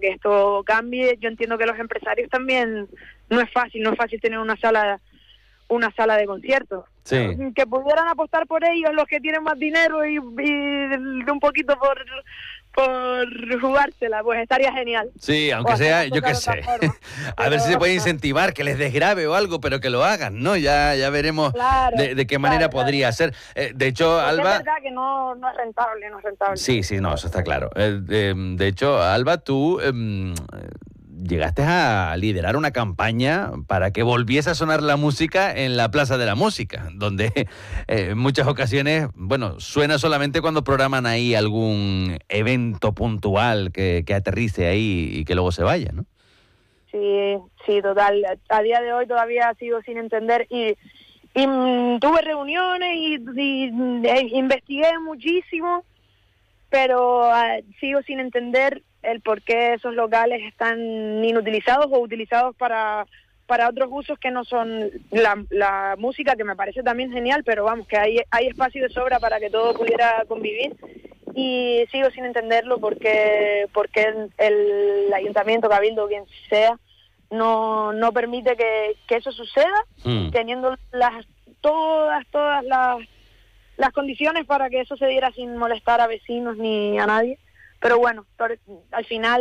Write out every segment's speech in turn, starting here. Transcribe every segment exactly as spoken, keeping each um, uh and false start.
que esto cambie. Yo entiendo que los empresarios también, no es fácil, no es fácil tener una sala una sala de conciertos. Sí. Que pudieran apostar por ellos los que tienen más dinero y, y un poquito por por jugársela, pues estaría genial. Sí, aunque o sea, yo qué sé, forma, a pero, ver si se puede incentivar, que les desgrabe o algo, pero que lo hagan, ¿no? Ya ya veremos claro, de, de qué manera claro, podría claro. ser. Eh, de hecho, Porque Alba... es verdad que no, no es rentable, no es rentable. Sí, sí, no, eso está claro. Eh, eh, de hecho, Alba, tú eh, llegaste a liderar una campaña para que volviese a sonar la música en la Plaza de la Música, donde eh, en muchas ocasiones, bueno, suena solamente cuando programan ahí algún evento puntual que, que aterrice ahí y que luego se vaya, ¿no? Sí, sí, total. A día de hoy todavía sigo sin entender y, y mm, tuve reuniones y, y e investigué muchísimo, pero uh, sigo sin entender el por qué esos locales están inutilizados o utilizados para para otros usos que no son la, la música, que me parece también genial, pero vamos, que hay, hay espacio de sobra para que todo pudiera convivir, y sigo sin entenderlo porque porque el, el ayuntamiento, cabildo, quien sea, no no permite que, que eso suceda, mm. teniendo las todas, todas las, las condiciones para que eso se diera sin molestar a vecinos ni a nadie. Pero bueno, al final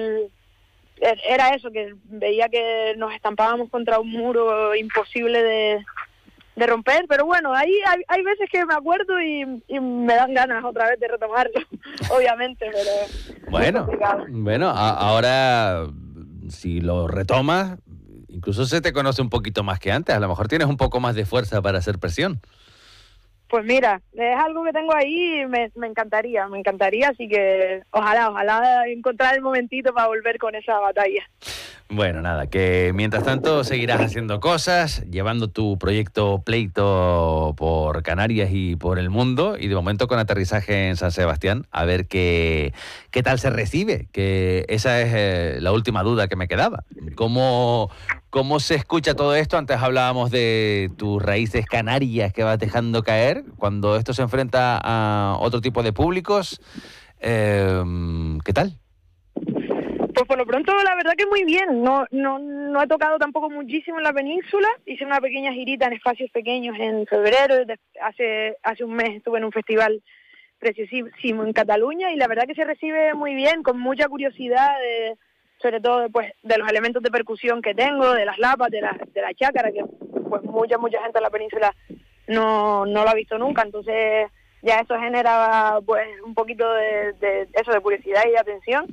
era eso, que veía que nos estampábamos contra un muro imposible de, de romper, pero bueno, ahí hay, hay veces que me acuerdo y, y me dan ganas otra vez de retomarlo, obviamente, pero... Bueno, bueno, a, ahora si lo retomas, incluso se te conoce un poquito más que antes, a lo mejor tienes un poco más de fuerza para hacer presión. Pues mira, es algo que tengo ahí y me, me encantaría, me encantaría, así que ojalá, ojalá encontrar el momentito para volver con esa batalla. Bueno, nada, que mientras tanto seguirás haciendo cosas, llevando tu proyecto Pleito por Canarias y por el mundo, y de momento con aterrizaje en San Sebastián, a ver qué, qué tal se recibe, que esa es eh, la última duda que me quedaba. ¿Cómo, ¿Cómo se escucha todo esto? Antes hablábamos de tus raíces canarias que vas dejando caer, cuando esto se enfrenta a otro tipo de públicos, eh, ¿qué tal? Pues por lo pronto la verdad que muy bien, no no no he tocado tampoco muchísimo en la península, hice una pequeña girita en espacios pequeños en febrero, hace hace un mes estuve en un festival preciosísimo en Cataluña y la verdad que se recibe muy bien, con mucha curiosidad, de, sobre todo pues de los elementos de percusión que tengo, de las lapas, de la, de la chácara, que pues mucha mucha gente en la península no, no lo ha visto nunca, entonces ya eso genera pues un poquito de, de eso, de curiosidad y de atención.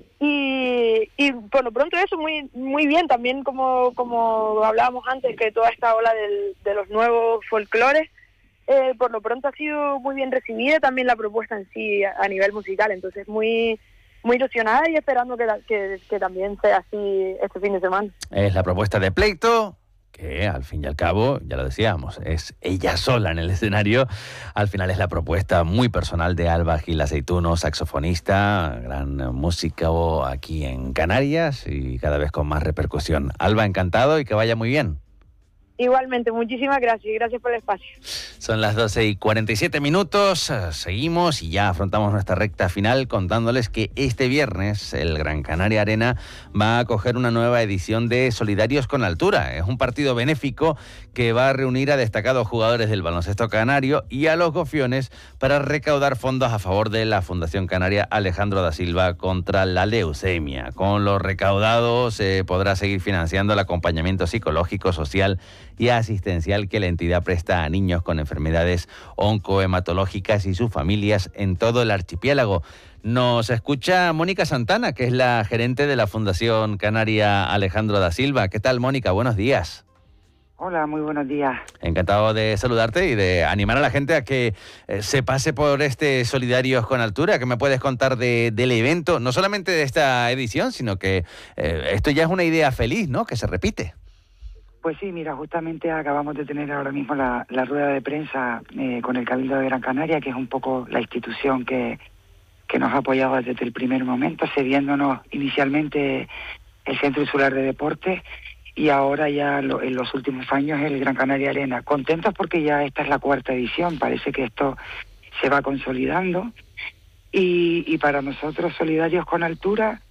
Y, y por lo pronto eso muy muy bien, también como como hablábamos antes, que toda esta ola del, de los nuevos folclores, eh, por lo pronto ha sido muy bien recibida también la propuesta en sí a, a nivel musical, entonces muy muy ilusionada y esperando que, que, que también sea así este fin de semana. Es la propuesta de Pleito, que al fin y al cabo, ya lo decíamos, es ella sola en el escenario. Al final es la propuesta muy personal de Alba Gil Aceituno, saxofonista, gran músico aquí en Canarias y cada vez con más repercusión. Alba, encantado y que vaya muy bien. Igualmente, muchísimas gracias, gracias por el espacio. Son las doce y cuarenta y siete minutos, seguimos y ya afrontamos nuestra recta final contándoles que este viernes el Gran Canaria Arena va a acoger una nueva edición de Solidarios con Altura. Es un partido benéfico que va a reunir a destacados jugadores del baloncesto canario y a los gofiones para recaudar fondos a favor de la Fundación Canaria Alejandro da Silva contra la leucemia. Con los recaudados se eh, podrá seguir financiando el acompañamiento psicológico, social y asistencial que la entidad presta a niños con enfermedades oncohematológicas y sus familias en todo el archipiélago. Nos escucha Mónica Santana, que es la gerente de la Fundación Canaria Alejandro da Silva. ¿Qué tal, Mónica? Buenos días. Hola, muy buenos días. Encantado de saludarte y de animar a la gente a que eh, se pase por este Solidarios con Altura. ¿Qué me puedes contar de, del evento? No solamente de esta edición, sino que eh, esto ya es una idea feliz, ¿no? Que se repite. Pues sí, mira, justamente acabamos de tener ahora mismo la, la rueda de prensa eh, con el Cabildo de Gran Canaria, que es un poco la institución que, que nos ha apoyado desde el primer momento, cediéndonos inicialmente el Centro Insular de Deportes y ahora ya lo, en los últimos años el Gran Canaria Arena. Contentos porque ya esta es la cuarta edición, parece que esto se va consolidando y, y para nosotros Solidarios con Altura